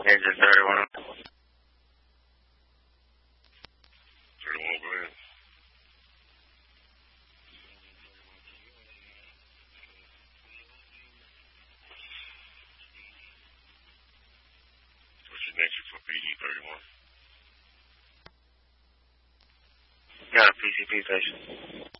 Engine 31. 31, go ahead. What's your next for PD 31? Got a PCP patient.